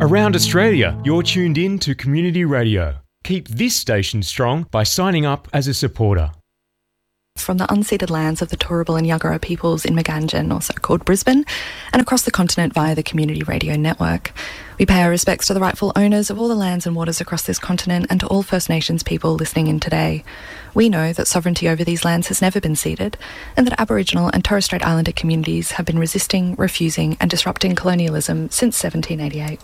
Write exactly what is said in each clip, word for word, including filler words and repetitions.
Around Australia, you're tuned in to Community Radio. Keep this station strong by signing up as a supporter. From the unceded lands of the Turrbal and Yagara peoples in Meganjin, also called Brisbane, and across the continent via the Community Radio Network. We pay our respects to the rightful owners of all the lands and waters across this continent and to all First Nations people listening in today. We know that sovereignty over these lands has never been ceded, and that Aboriginal and Torres Strait Islander communities have been resisting, refusing and disrupting colonialism since seventeen eighty-eight.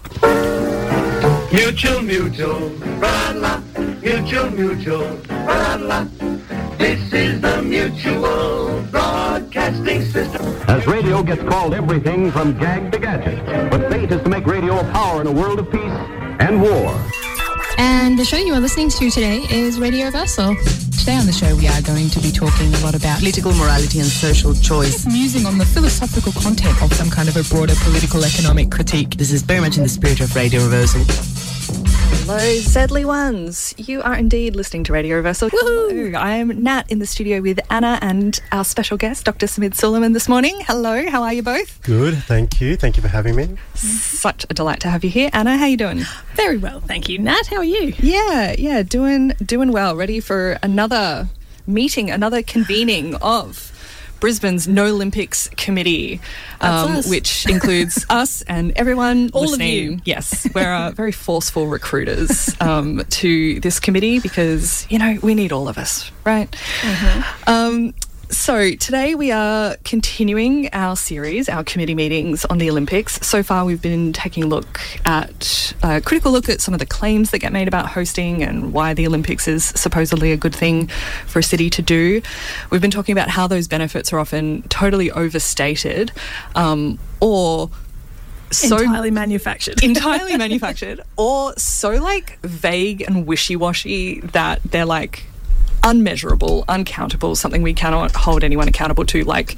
Mutual, mutual, ra-la, mutual, mutual, ra-la. This is the Mutual Broadcasting System. As radio gets called everything from gag to gadget, but fate is to make radio a power in a world of peace and war. And the show you are listening to today is Radio Versal. Today on the show we are going to be talking a lot about political morality and social choice. Musing on the philosophical content of some kind of a broader political economic critique. This is very much in the spirit of Radio Reversal. Hello, Zedly ones. You are indeed listening to Radio Reversal. Hello. I'm Nat in the studio with Anna and our special guest, Doctor Samid Suleiman, this morning. Hello, how are you both? Good, thank you. Thank you for having me. Such a delight to have you here. Anna, how are you doing? Very well, thank you. Nat, how are you? Yeah, yeah, doing doing well. Ready for another meeting, another convening of Brisbane's No Olympics Committee, um, which includes us and everyone All listening. of you. Yes, we're uh, very forceful recruiters um, to this committee because, you know, we need all of us, right? Mm-hmm. Um, so today we are continuing our series, our committee meetings on the Olympics. So far we've been taking a look at, a critical look at some of the claims that get made about hosting and why the Olympics is supposedly a good thing for a city to do. We've been talking about how those benefits are often totally overstated um, or so entirely manufactured. entirely manufactured or so like vague and wishy-washy that they're like unmeasurable, uncountable, something we cannot hold anyone accountable to, like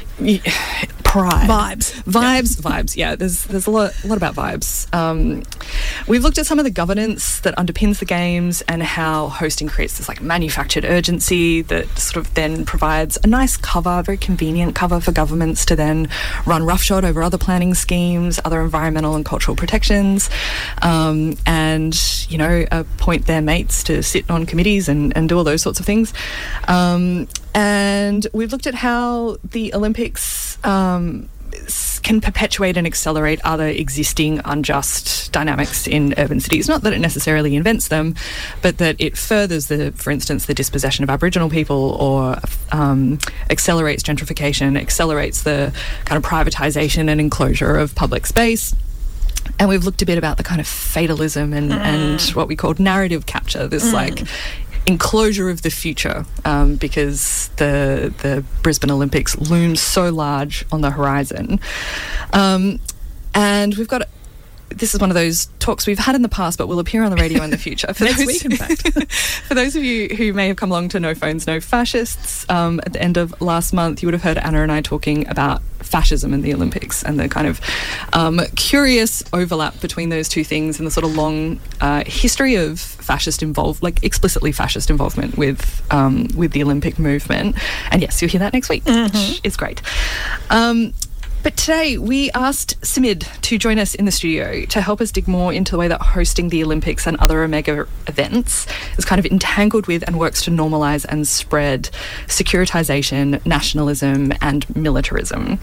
pride. Vibes. Vibes, yep. vibes, yeah. There's there's a lot, a lot about vibes. Um, we've looked at some of the governance that underpins the games and how hosting creates this like manufactured urgency that sort of then provides a nice cover, very convenient cover for governments to then run roughshod over other planning schemes, other environmental and cultural protections, um, and, you know, appoint their mates to sit on committees and, and do all those sorts of things. Um, and we've looked at how the Olympics um, can perpetuate and accelerate other existing unjust dynamics in urban cities. Not that it necessarily invents them, but that it furthers, the, for instance, the dispossession of Aboriginal people, or um, accelerates gentrification, accelerates the kind of privatisation and enclosure of public space. And we've looked a bit about the kind of fatalism and, mm. and what we called narrative capture, this mm. like enclosure of the future, um, because the the Brisbane Olympics looms so large on the horizon. Um, and we've got, this is one of those talks we've had in the past but will appear on the radio in the future. For Next those, week, in fact. For those of you who may have come along to No Phones, No Fascists, um, at the end of last month, you would have heard Anna and I talking about fascism and the Olympics and the kind of um, curious overlap between those two things and the sort of long uh, history of fascist involved, like explicitly fascist involvement with um, with the Olympic movement. And yes, you'll hear that next week, mm-hmm. which is great. Um, But today we asked Samid to join us in the studio to help us dig more into the way that hosting the Olympics and other mega events is kind of entangled with and works to normalise and spread securitisation, nationalism and militarism.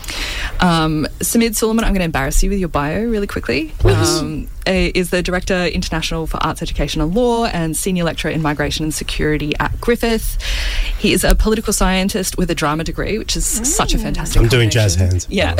Um, Samid Suleiman, I'm going to embarrass you with your bio really quickly. Um, is the Director International for Arts Education and Law and Senior Lecturer in Migration and Security at Griffith. He is a political scientist with a drama degree, which is mm. such a fantastic I'm doing jazz hands. Yeah.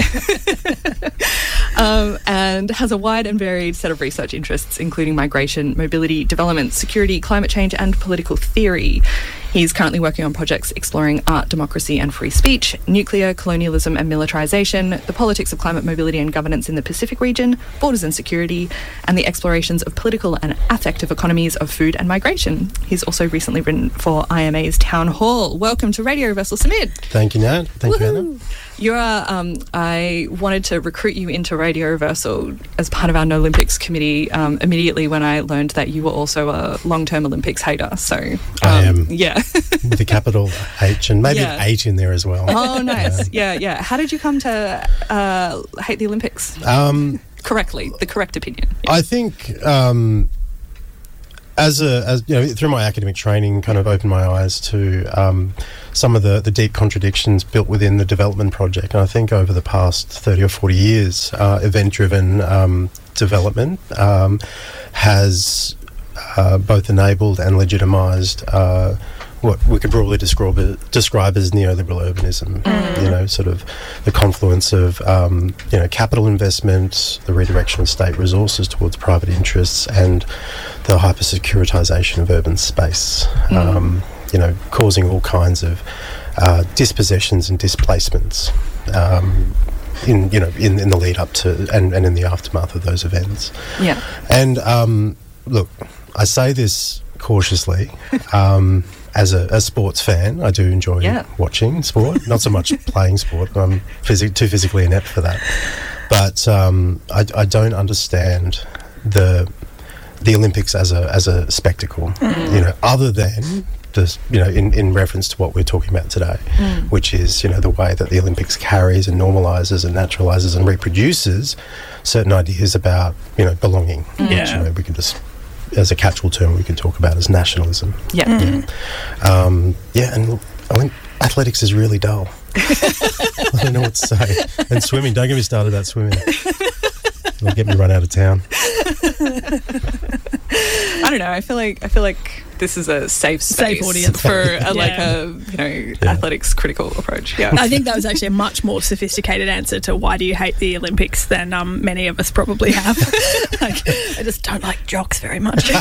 um, and has a wide and varied set of research interests, including migration, mobility, development, security, climate change and political theory. He's currently working on projects exploring art, democracy and free speech, nuclear, colonialism and militarisation, the politics of climate mobility and governance in the Pacific region, borders and security, and the explorations of political and affective economies of food and migration. He's also recently written for I M A's Town Hall. Welcome to Radio Reversal, Samid. Thank you, Nat. Thank Woo-hoo. you, Anna. You're, uh, um, I wanted to recruit you into Radio Reversal as part of our No Olympics committee um, immediately when I learned that you were also a long-term Olympics hater. So um, I am. Yeah. With a capital H and maybe Yeah. eight in there as well. Oh, nice. Yeah, yeah. How did you come to uh, hate the Olympics? Um, correctly, the correct opinion. I think um, as a as you know, through my academic training, kind of opened my eyes to um, some of the, the deep contradictions built within the development project. And I think over the past thirty or forty years, uh, event-driven um, development um, has uh, both enabled and legitimised uh, what we could broadly describe, describe as neoliberal urbanism. Mm. You know, sort of the confluence of um, you know capital investment, the redirection of state resources towards private interests, and the hyper-securitization of urban space. Mm. Um, you know, causing all kinds of uh, dispossessions and displacements. Um, in you know in, in the lead up to and, and in the aftermath of those events. Yeah. And um, look, I say this cautiously. Um, as a, a sports fan, I do enjoy yeah. watching sport. Not so much playing sport. I'm phys- too physically inept for that. But um, I, I don't understand the the Olympics as a as a spectacle. Mm-hmm. You know, other than the, you know, in, in reference to what we're talking about today, mm. which is, you know, the way that the Olympics carries and normalises and naturalises and reproduces certain ideas about, you know, belonging. Mm. Yeah. Which, you know, we could just, as a catch-all term, we could talk about as nationalism. Yeah. Mm. Yeah. Um, yeah, and I think athletics is really dull. I don't know what to say. And swimming, don't get me started about swimming. It'll get me run out of town. I don't know. I feel like I feel like this is a safe space safe audience for a, yeah. like a you know yeah. athletics critical approach. Yeah, I think that was actually a much more sophisticated answer to why do you hate the Olympics than um, many of us probably have. Like, I just don't like jocks very much.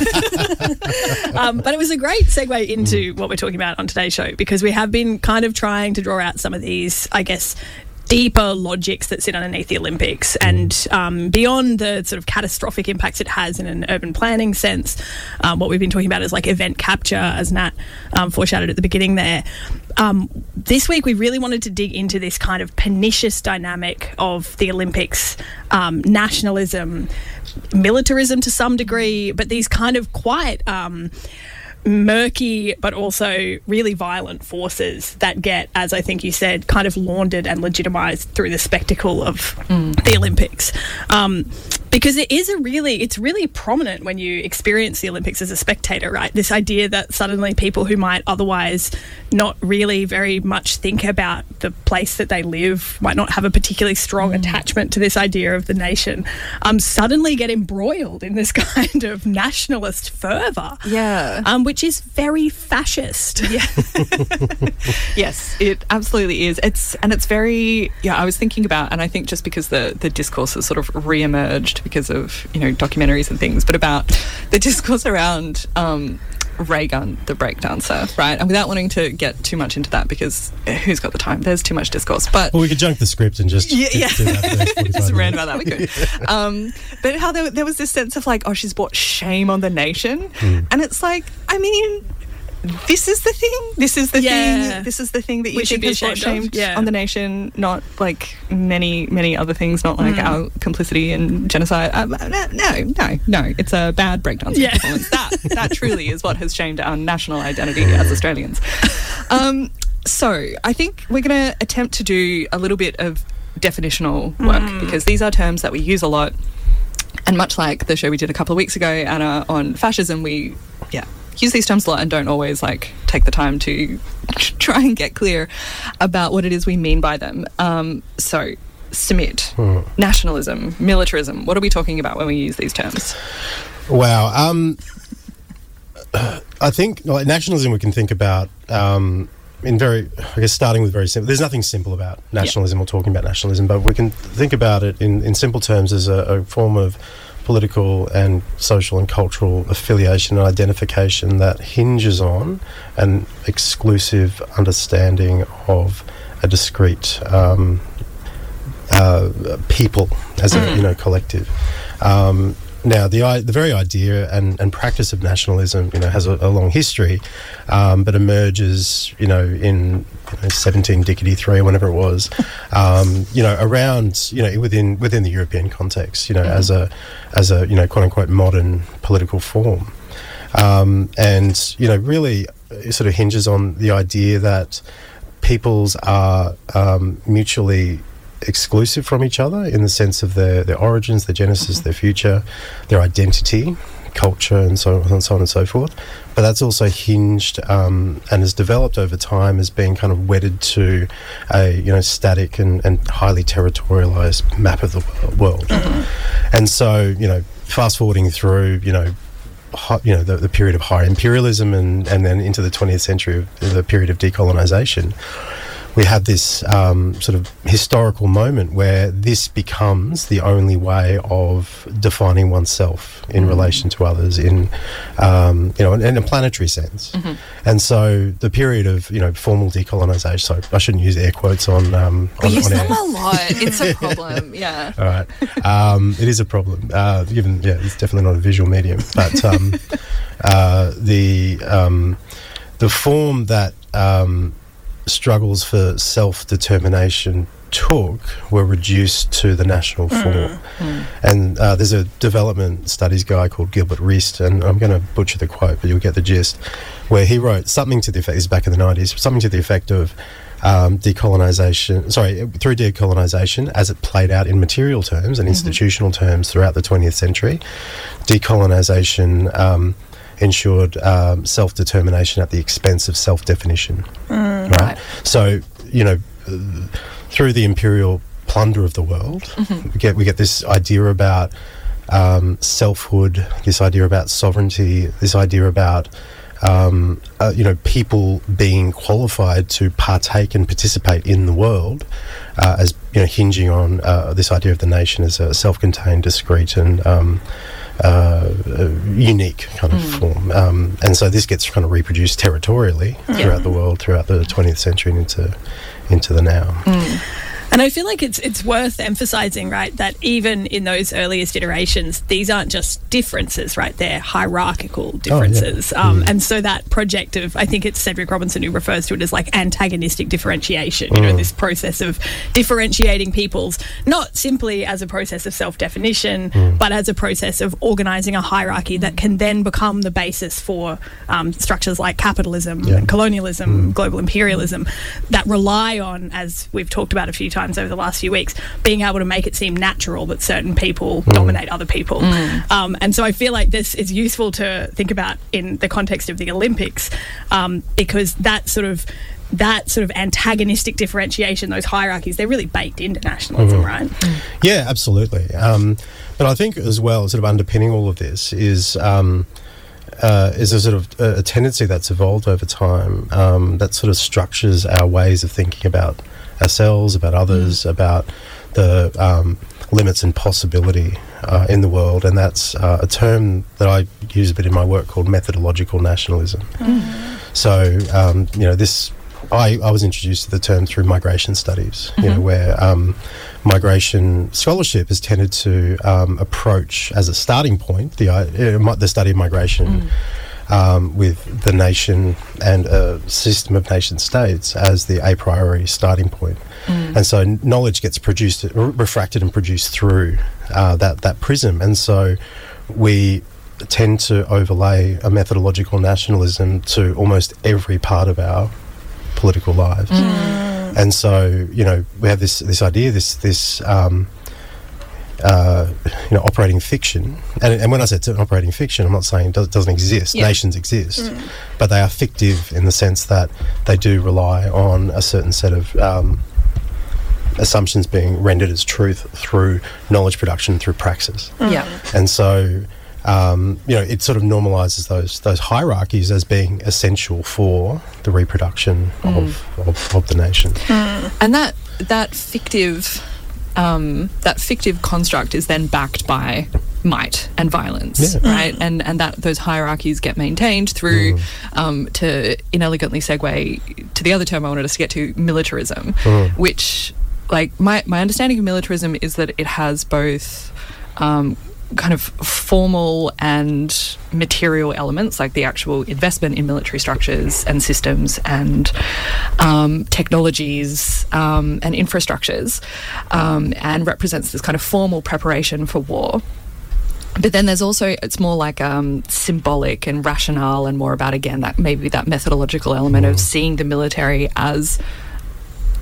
um, but it was a great segue into what we're talking about on today's show, because we have been kind of trying to draw out some of these, I guess, deeper logics that sit underneath the Olympics, and um, beyond the sort of catastrophic impacts it has in an urban planning sense. Um, what we've been talking about is like event capture, as Nat um, foreshadowed at the beginning there. Um, this week we really wanted to dig into this kind of pernicious dynamic of the Olympics, um, nationalism, militarism to some degree, but these kind of quite Um, murky but also really violent forces that get, as I think you said, kind of laundered and legitimised through the spectacle of mm. the Olympics. Um, because it is a really, it's really prominent when you experience the Olympics as a spectator, right? This idea that suddenly people who might otherwise not really very much think about the place that they live, might not have a particularly strong mm. attachment to this idea of the nation, um, suddenly get embroiled in this kind of nationalist fervour. Yeah. Um, which is very fascist. Yeah. Yes, it absolutely is. It's and it's very, yeah, I was thinking about, and I think just because the, the discourse has sort of re-emerged because of, you know, documentaries and things, but about the discourse around um, Raygun, the breakdancer, right? And without wanting to get too much into that, because who's got the time? There's too much discourse. But well, we could junk the script and just yeah, yeah. do that just rant about that. We could. Yeah. Um, but how there, there was this sense of like, oh, she's brought shame on the nation, mm. and it's like, I mean, this is the thing. This is the yeah. thing. This is the thing that you we think has brought shame yeah. on the nation, not like many, many other things, not like mm. our complicity in genocide. Um, no, no, no, no. It's a bad breakdance yeah. performance. That that truly is what has shamed our national identity as Australians. Um, so I think we're going to attempt to do a little bit of definitional work mm. because these are terms that we use a lot. And much like the show we did a couple of weeks ago, Anna, on fascism, we, yeah, use these terms a lot and don't always like take the time to try and get clear about what it is we mean by them. Um, so, Sumit, hmm. nationalism, militarism, what are we talking about when we use these terms? Wow. Um, I think like, nationalism we can think about um, in very, I guess starting with very simple, there's nothing simple about nationalism yeah. or talking about nationalism, but we can think about it in, in simple terms as a, a form of political and social and cultural affiliation and identification that hinges on an exclusive understanding of a discrete um, uh, people as a you know collective. Um, now, the the very idea and, and practice of nationalism, you know, has a, a long history, um, but emerges, you know, in you know, seventeen Dickety three or whenever it was, um, you know, around, you know, within within the European context, you know, mm. as a as a you know quote unquote modern political form, um, and you know, really it sort of hinges on the idea that peoples are um, mutually exclusive from each other in the sense of their, their origins, their genesis, their future, their identity, culture, and so on and so on and so forth. But that's also hinged um, and has developed over time as being kind of wedded to a you know static and, and highly territorialized map of the world. Mm-hmm. And so you know, fast forwarding through you know. High, you know the, the period of high imperialism and, and then into the twentieth century, the period of decolonisation, we have this um, sort of historical moment where this becomes the only way of defining oneself in mm-hmm. relation to others in um, you know in, in a planetary sense. Mm-hmm. And so the period of you know formal decolonisation, so I shouldn't use air quotes on um, we on, use on them air. a lot. It's a problem. Yeah. All right. Um, it is a problem. Uh, given yeah, it's definitely not a visual medium, but um, uh, the um, the form that um, struggles for self-determination took were reduced to the national form. Mm. And uh, there's a development studies guy called Gilbert Rist, and I'm going to butcher the quote, but you'll get the gist, where he wrote something to the effect, this is back in the nineties, something to the effect of um, decolonisation, sorry, through decolonisation as it played out in material terms and mm-hmm. institutional terms throughout the twentieth century, decolonisation um, ensured um, self-determination at the expense of self-definition. Mm, right? right. So, you know, uh, through the imperial plunder of the world, mm-hmm. we get we get this idea about um, selfhood, this idea about sovereignty, this idea about um, uh, you know people being qualified to partake and participate in the world, uh, as you know, hinging on uh, this idea of the nation as a self-contained, discrete, and um, Uh, uh, unique kind of mm. form, um, and so this gets kind of reproduced territorially yeah. throughout the world, throughout the twentieth century and into into the now. Mm. And I feel like it's it's worth emphasising, right, that even in those earliest iterations, these aren't just differences, right? They're hierarchical differences. Oh, yeah. um, mm. And so that project of, I think it's Cedric Robinson who refers to it as like antagonistic differentiation, you mm. know, this process of differentiating peoples, not simply as a process of self-definition, mm. but as a process of organising a hierarchy that can then become the basis for um, structures like capitalism, yeah. and colonialism, mm. global imperialism, that rely on, as we've talked about a few times, over the last few weeks, being able to make it seem natural that certain people mm. dominate other people. Mm. Um, and so I feel like this is useful to think about in the context of the Olympics, um, because that sort of that sort of antagonistic differentiation, those hierarchies, they're really baked into nationalism, mm-hmm. right? Mm. Yeah, absolutely. Um, but I think as well, sort of underpinning all of this is um, uh, is a sort of a, a tendency that's evolved over time um, that sort of structures our ways of thinking about ourselves, about others, mm. about the um, limits and possibility uh, in the world, and that's uh, a term that I use a bit in my work called methodological nationalism. Mm. So, um, you know, this I, I was introduced to the term through migration studies, mm-hmm. you know, where um, migration scholarship has tended to um, approach as a starting point the uh, the study of migration. Mm. Um, with the nation and a system of nation states as the a priori starting point. Mm. And so knowledge gets produced, r- refracted and produced through uh, that, that prism. And so we tend to overlay a methodological nationalism to almost every part of our political lives. Mm. And so, you know, we have this, this idea, this, this um, Uh, you know, operating fiction, and, and when I say it's an operating fiction, I'm not saying it does, doesn't exist. Yeah. Nations exist, mm. but they are fictive in the sense that they do rely on a certain set of um, assumptions being rendered as truth through knowledge production, through praxis. Mm. Yeah, and so um, you know, it sort of normalises those those hierarchies as being essential for the reproduction mm. of, of of the nation, mm. and that that fictive. Um, that fictive construct is then backed by might and violence, yeah. right? Mm. And and that those hierarchies get maintained through, mm. um, to inelegantly segue to the other term I wanted us to get to, militarism, mm. which, like, my, my understanding of militarism is that it has both um, kind of formal and material elements, like the actual investment in military structures and systems and um, technologies um, and infrastructures, um, and represents this kind of formal preparation for war. But then there's also, it's more like um, symbolic and rationale, and more about, again, that maybe that methodological element mm. of seeing the military as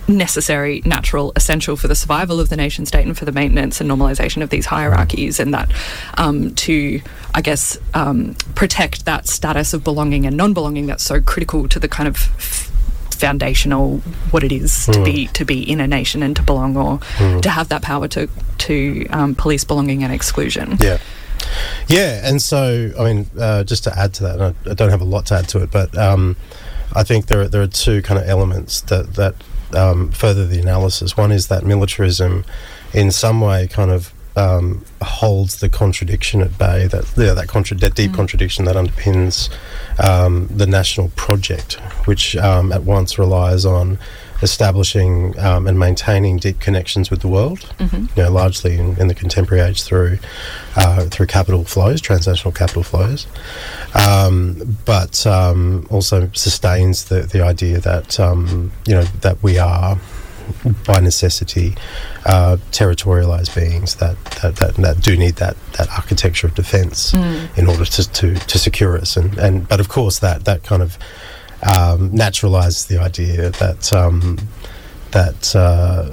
necessary, natural, essential for the survival of the nation state and for the maintenance and normalisation of these hierarchies, and that um, to, I guess, um, protect that status of belonging and non-belonging that's so critical to the kind of f- foundational what it is to Mm. be to be in a nation and to belong, or Mm. to have that power to to um, police belonging and exclusion. Yeah. Yeah, and so, I mean, uh, just to add to that, and I, I don't have a lot to add to it, but um, I think there are, there are two kind of elements that, that um, further the analysis. One is that militarism in some way kind of um, holds the contradiction at bay, that yeah, that, contra- that deep mm. contradiction that underpins um, the national project, which um, at once relies on establishing um, and maintaining deep connections with the world, mm-hmm. you know, largely in, in the contemporary age through uh, through capital flows, transnational capital flows, um, but um, also sustains the, the idea that um, you know that we are, by necessity, uh, territorialised beings that, that, that, that do need that, that architecture of defence mm. in order to, to, to secure us. And, and but of course that, that kind of um, naturalises the idea that um, that uh,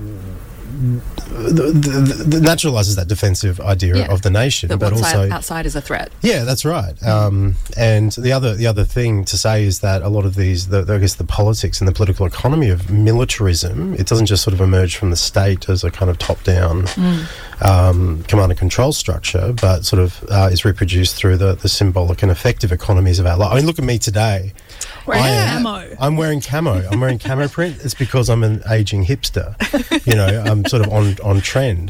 the, the, the naturalises that defensive idea yeah. of the nation, that but outside, also outside is a threat. Yeah, that's right. Um, and the other the other thing to say is that a lot of these, the, I guess, the politics and the political economy of militarism, it doesn't just sort of emerge from the state as a kind of top-down mm. um, command and control structure, but sort of uh, is reproduced through the, the symbolic and effective economies of our life. I mean, look at me today. Wearing I am, camo. I'm wearing camo. I'm wearing camo print. It's because I'm an aging hipster. You know, I'm sort of on on trend.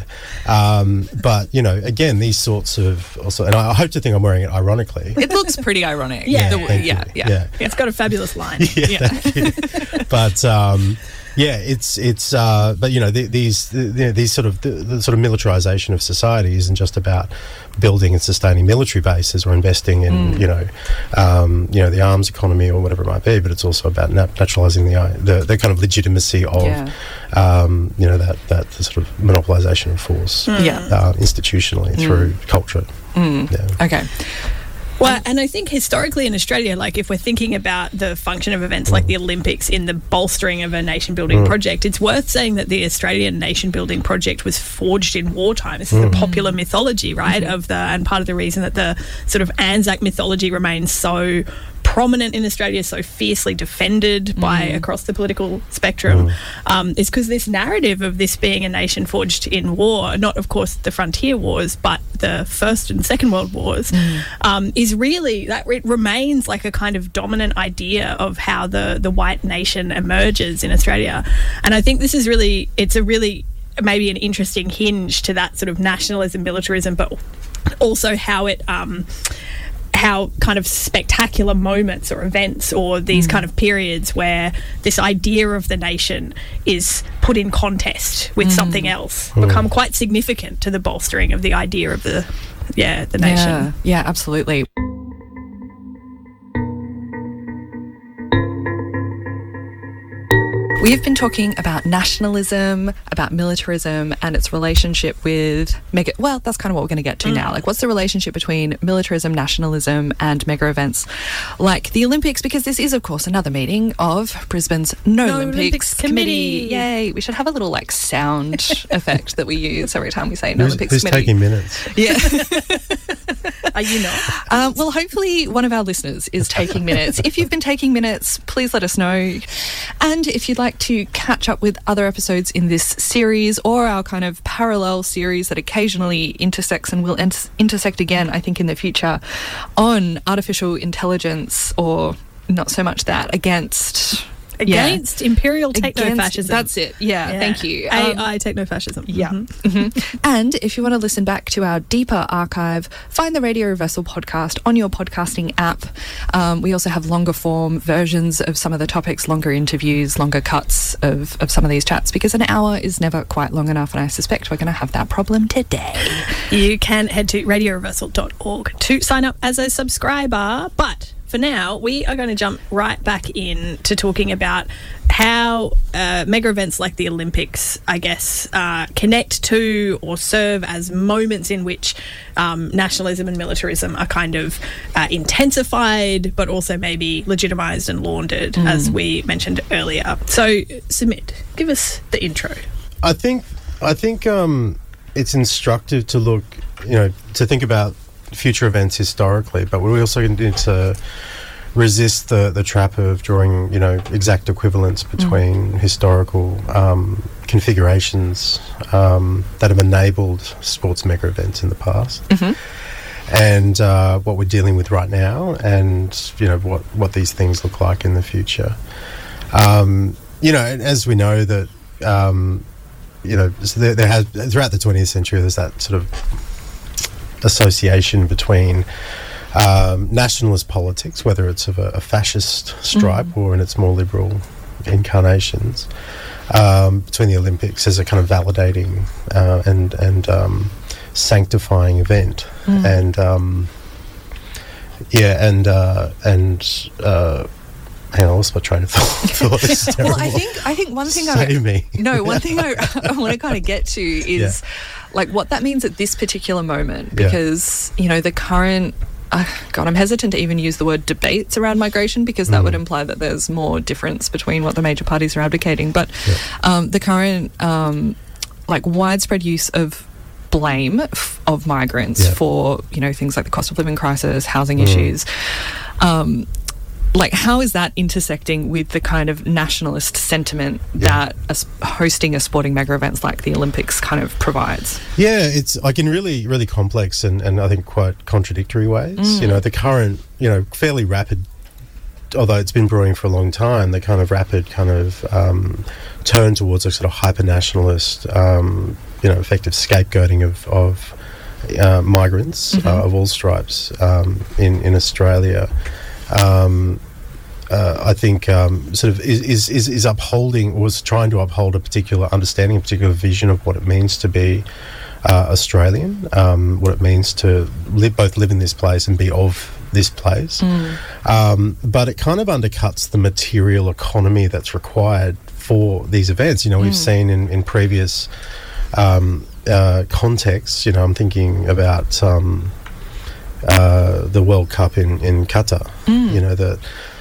Um, but you know, again, these sorts of also, and I hope to think I'm wearing it ironically. It looks pretty ironic. Yeah, The- thank yeah, you. yeah, Yeah. It's got a fabulous line. Yeah, Yeah. thank you. But um, yeah, it's it's. Uh, but you know, the, these the, these sort of the, the sort of militarization of society isn't just about building and sustaining military bases or investing in mm. you know um, you know the arms economy or whatever it might be. But it's also about nat- naturalizing the, the the kind of legitimacy of Yeah. um, you know that that sort of monopolization of force Mm. Yeah. uh, institutionally Mm. through culture. Mm. Yeah. Okay. Well, and I think historically in Australia, like if we're thinking about the function of events like the Olympics in the bolstering of a nation-building Mm. project, it's worth saying that the Australian nation-building project was forged in wartime. This is the popular mythology, right, Mm-hmm. of the, and part of the reason that the sort of Anzac mythology remains so prominent in Australia, so fiercely defended by Mm. across the political spectrum, um, is because this narrative of this being a nation forged in war, not of course the frontier wars, but the First and Second World Wars, Mm. um, is really that it remains like a kind of dominant idea of how the the white nation emerges in Australia. And I think this is really, it's a really maybe an interesting hinge to that sort of nationalism, militarism, but also how it um, how kind of spectacular moments or events or these mm. kind of periods where this idea of the nation is put in contest with mm. something else mm. become quite significant to the bolstering of the idea of the yeah the nation. Yeah, yeah, absolutely. We've been talking about nationalism, about militarism, and its relationship with mega. Well, that's kind of what we're going to get to mm. now. Like, what's the relationship between militarism, nationalism, and mega events like the Olympics? Because this is, of course, another meeting of Brisbane's No, No Olympics, Olympics Committee. Committee. Yay! We should have a little like sound effect that we use every time we say No Who's, Olympics who's Committee. taking minutes? Yeah. Are you not? Um, well, hopefully one of our listeners is taking minutes. If you've been taking minutes, please let us know. And if you'd like to catch up with other episodes in this series or our kind of parallel series that occasionally intersects and will int- intersect again, I think, in the future on artificial intelligence, or not so much that, against... Against yeah. imperial techno-fascism. That's it. Yeah, Yeah. thank you. A I techno-fascism. Yeah. Mhm. Mm-hmm. And if you want to listen back to our deeper archive, find the Radio Reversal podcast on your podcasting app. Um, we also have longer form versions of some of the topics, longer interviews, longer cuts of, of some of these chats, because an hour is never quite long enough, and I suspect we're going to have that problem today. You can head to radio reversal dot org to sign up as a subscriber, but for now, we are going to jump right back in to talking about how uh, mega events like the Olympics, I guess, uh, connect to or serve as moments in which um, nationalism and militarism are kind of uh, intensified, but also maybe legitimised and laundered, mm. as we mentioned earlier. So, Sumit, give us the intro. I think, I think um, it's instructive to look, you know, to think about future events historically, but we also need to resist the, the trap of drawing, you know, exact equivalence between mm. historical um, configurations um, that have enabled sports mega events in the past, mm-hmm. and uh, what we're dealing with right now, and you know what what these things look like in the future. Um, you know, as we know that, um, you know, so there, there has throughout the twentieth century, there's that sort of association between Um, nationalist politics, whether it's of a, a fascist stripe mm. or in its more liberal incarnations, um, between the Olympics as a kind of validating uh, and and um, sanctifying event, mm. and um, yeah, and uh, and uh, hang on, I lost my train of thought. This is well, I think I think one thing Save I me. no one thing I, I want to kind of get to is Yeah. like what that means at this particular moment, Yeah. because you know the current. Uh, God, I'm hesitant to even use the word debates around migration, because that mm. would imply that there's more difference between what the major parties are advocating. But yeah. um, the current, um, like, widespread use of blame f- of migrants yeah. for, you know, things like the cost of living crisis, housing mm. issues. Um, like, how is that intersecting with the kind of nationalist sentiment yeah. that a, s- hosting a sporting mega events like the Olympics kind of provides? Yeah, it's like in really, really complex and, and I think quite contradictory ways. Mm. You know, the current, you know, fairly rapid, although it's been brewing for a long time, the kind of rapid kind of um, turn towards a sort of hyper-nationalist, um, you know, effective scapegoating of, of uh, migrants mm-hmm. uh, of all stripes um, in, in Australia. Um, uh, I think um, sort of is, is, is, is upholding, was trying to uphold a particular understanding, a particular vision of what it means to be uh, Australian, um, what it means to live, both live in this place and be of this place. Mm. Um, but it kind of undercuts the material economy that's required for these events. You know, we've Mm. seen in, in previous um, uh, contexts, you know, I'm thinking about um, uh, the World Cup in, in Qatar, Mm. you know, that,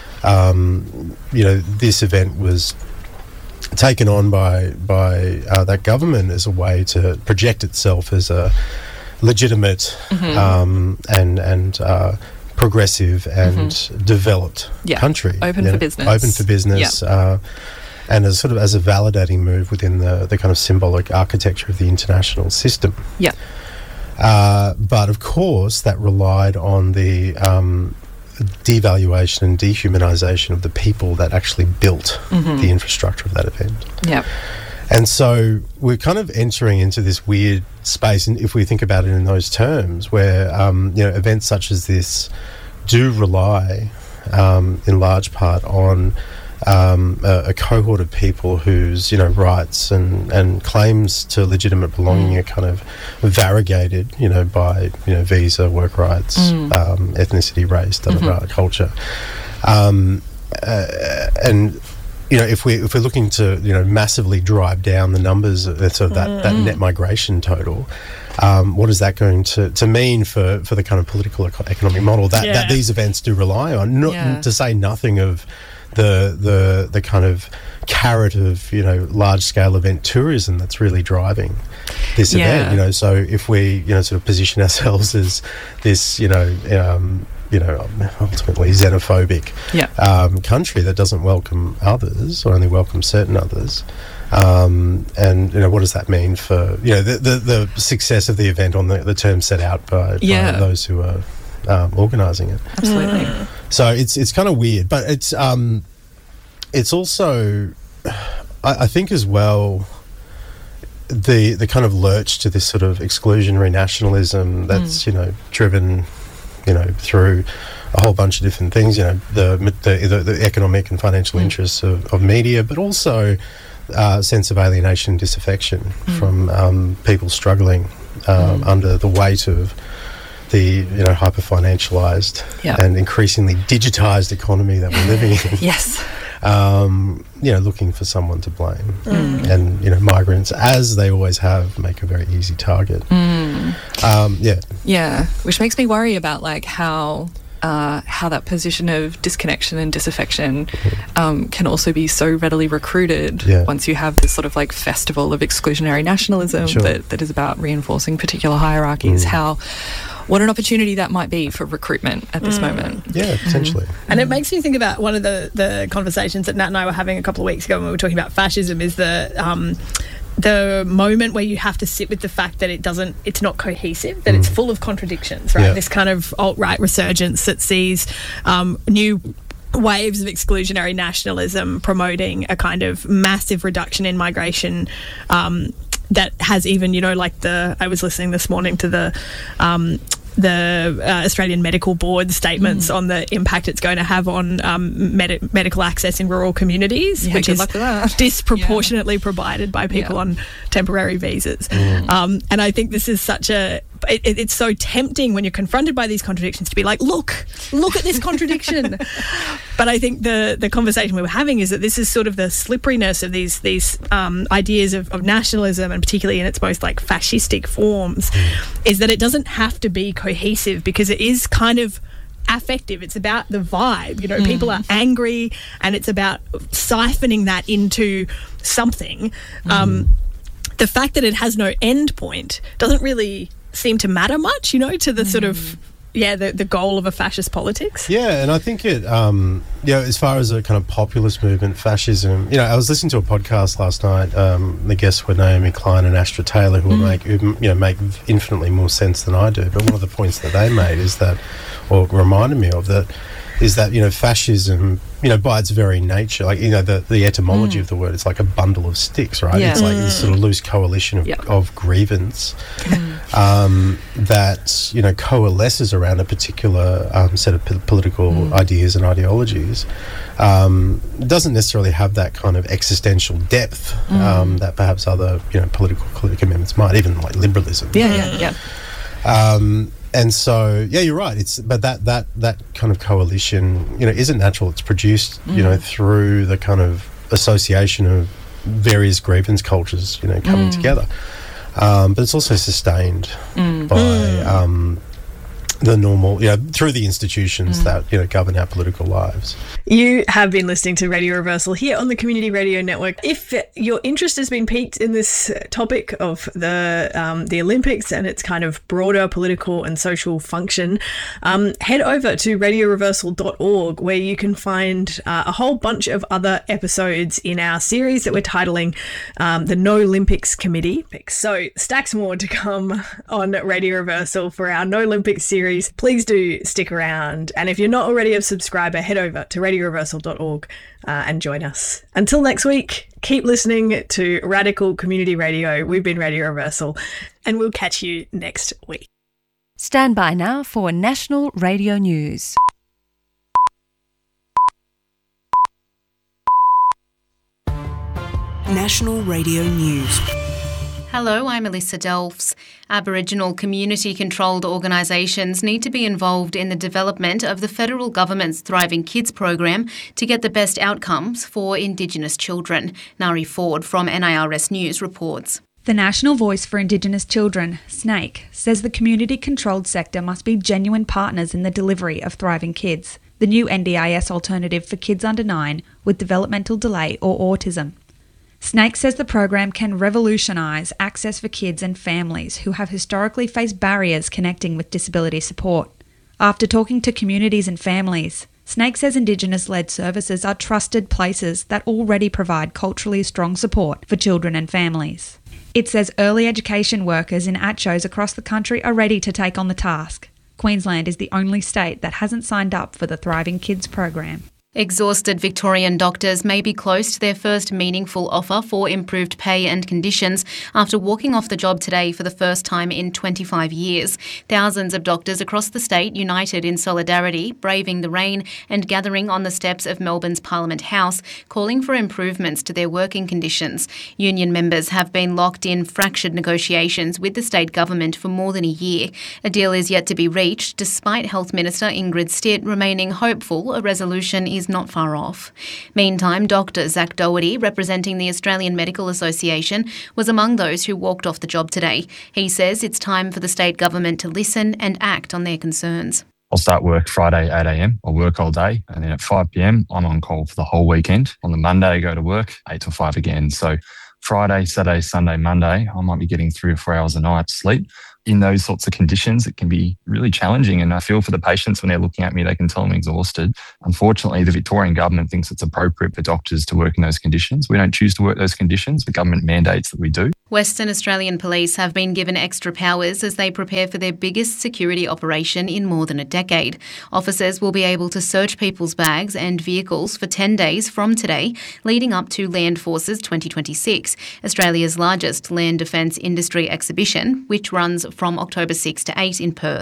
um, you know, this event was taken on by by uh, that government as a way to project itself as a legitimate Mm-hmm. um, and and uh, progressive and Mm-hmm. developed Yeah. country, Open you for know, business. open for business, uh, and as sort of as a validating move within the the kind of symbolic architecture of the international system. Yeah. Uh, but of course, that relied on the um, devaluation and dehumanisation of the people that actually built Mhm. the infrastructure of that event. Yeah. And so we're kind of entering into this weird space, and if we think about it in those terms, where um, you know, events such as this do rely um, in large part on um, a, a cohort of people whose, you know, rights and, and claims to legitimate belonging Mm. are kind of variegated, you know, by, you know, visa, work rights, Mm. um, ethnicity, race, da, da, da, Mhm. culture. Um, uh, and you know, if we if we're looking to, you know, massively drive down the numbers, uh, sort of that, that net migration total, um, what is that going to, to mean for, for the kind of political eco- economic model that, Yeah. that these events do rely on? Not Yeah. to say nothing of the the the kind of carrot of, you know, large scale event tourism that's really driving this Yeah. event. You know, so if we, you know, sort of position ourselves as this, you know, um, you know, ultimately xenophobic Yeah. um, country that doesn't welcome others or only welcomes certain others. Um, and, you know, what does that mean for, you know, the, the, the success of the event on the, the terms set out by, Yeah. by those who are um, organising it? Absolutely. So it's it's kind of weird, but it's um, it's also, I, I think as well, the the kind of lurch to this sort of exclusionary nationalism that's, you know, driven, you know, through a whole bunch of different things, you know, the the, the, the economic and financial interests of, of media, but also a sense of alienation and disaffection from um, people struggling um, under the weight of the you know hyper financialized Yeah. and increasingly digitized economy that we're living in. Yes. Um, you know, looking for someone to blame, Mm. and you know, migrants, as they always have, make a very easy target. Mm. Um, yeah, Yeah, which makes me worry about like how uh, how that position of disconnection and disaffection um, can also be so readily recruited Yeah. once you have this sort of like festival of exclusionary nationalism Sure. that, that is about reinforcing particular hierarchies. Mm. How what an opportunity that might be for recruitment at this Mm. moment. yeah, potentially. And it makes me think about one of the, the conversations that Nat and I were having a couple of weeks ago when we were talking about fascism is the um, the moment where you have to sit with the fact that it doesn't, it's not cohesive, that it's full of contradictions, right? Yeah. This kind of alt-right resurgence that sees um, new waves of exclusionary nationalism promoting a kind of massive reduction in migration um, that has even, you know, like the, I was listening this morning to the um, the uh, Australian Medical Board statements Mm. on the impact it's going to have on um, med- medical access in rural communities, Yeah, which good is luck with that. disproportionately provided by people Yeah. on temporary visas. Um, and I think this is such a, it, it- it's so tempting when you're confronted by these contradictions to be like, look, look at this contradiction. But I think the the conversation we were having is that this is sort of the slipperiness of these these um, ideas of, of nationalism, and particularly in its most like fascistic forms, is that it doesn't have to be cohesive because it is kind of affective. It's about the vibe. You know, Mm. people are angry, and it's about siphoning that into something. Um, the fact that it has no end point doesn't really seem to matter much, you know, to the sort of yeah, the, the goal of a fascist politics. Yeah, and I think it, um, you know, as far as a kind of populist movement, fascism, you know, I was listening to a podcast last night. Um, the guests were Naomi Klein and Astra Taylor, who will make, who, you know, make infinitely more sense than I do. But one of the points that they made is that, or reminded me of that, is that, you know, fascism, you know, by its very nature, like, you know, the, the etymology Mm. of the word, it's like a bundle of sticks, right? Yeah. It's like this sort of loose coalition of, Yep. of grievance um, that, you know, coalesces around a particular um, set of p- political Mm. ideas and ideologies. Um, doesn't necessarily have that kind of existential depth um, that perhaps other, you know, political commitments might, even like liberalism. Yeah, yeah, yeah. Um, and so, yeah, you're right. It's but that that that kind of coalition, you know, isn't natural. It's produced, you know, through the kind of association of various grievance cultures, you know, coming together. Um, but it's also sustained by um, the normal, you know, through the institutions that, you know, govern our political lives. You have been listening to Radio Reversal here on the Community Radio Network. If your interest has been piqued in this topic of the um, the Olympics and its kind of broader political and social function, um, head over to radio reversal dot org, where you can find uh, a whole bunch of other episodes in our series that we're titling um, the No Olympics Committee. So stacks more to come on Radio Reversal for our No Olympics series. Please do stick around. And if you're not already a subscriber, head over to radio reversal dot org uh, and join us. Until next week, keep listening to Radical Community Radio. We've been Radio Reversal, and we'll catch you next week. Stand by now for National Radio News. National Radio News. Hello, I'm Alyssa Delfs. Aboriginal community-controlled organisations need to be involved in the development of the federal government's Thriving Kids program to get the best outcomes for Indigenous children. Nari Ford from N I R S News reports. The National Voice for Indigenous Children, SNAIC, says the community-controlled sector must be genuine partners in the delivery of Thriving Kids, the new N D I S alternative for kids under nine with developmental delay or autism. SNAIC says the program can revolutionise access for kids and families who have historically faced barriers connecting with disability support. After talking to communities and families, SNAIC says Indigenous-led services are trusted places that already provide culturally strong support for children and families. It says early education workers in A C C Os across the country are ready to take on the task. Queensland is the only state that hasn't signed up for the Thriving Kids program. Exhausted Victorian doctors may be close to their first meaningful offer for improved pay and conditions after walking off the job today for the first time in twenty-five years. Thousands of doctors across the state united in solidarity, braving the rain and gathering on the steps of Melbourne's Parliament House, calling for improvements to their working conditions. Union members have been locked in fractured negotiations with the state government for more than a year. A deal is yet to be reached, despite Health Minister Ingrid Stitt remaining hopeful a resolution is not far off. Meantime, Doctor Zach Doherty, representing the Australian Medical Association, was among those who walked off the job today. He says it's time for the state government to listen and act on their concerns. I'll start work Friday eight a.m. I'll work all day, and then at five p.m. I'm on call for the whole weekend. On the Monday, I go to work eight to five again. So Friday, Saturday, Sunday, Monday, I might be getting three or four hours a night sleep. In those sorts of conditions, it can be really challenging, and I feel for the patients when they're looking at me, they can tell I'm exhausted. Unfortunately, the Victorian government thinks it's appropriate for doctors to work in those conditions. We don't choose to work those conditions. The government mandates that we do. Western Australian Police have been given extra powers as they prepare for their biggest security operation in more than a decade. Officers will be able to search people's bags and vehicles for ten days from today, leading up to Land Forces twenty twenty-six, Australia's largest land defence industry exhibition, which runs from October sixth to eighth in Perth.